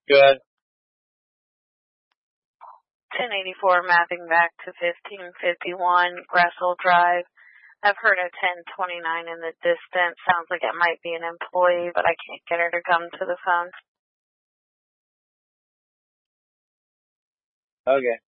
Good. 1084 mapping back to 1551 Gressel Drive. I've heard a 1029 in the distance. Sounds like it might be an employee, but I can't get her to come to the phone. Okay.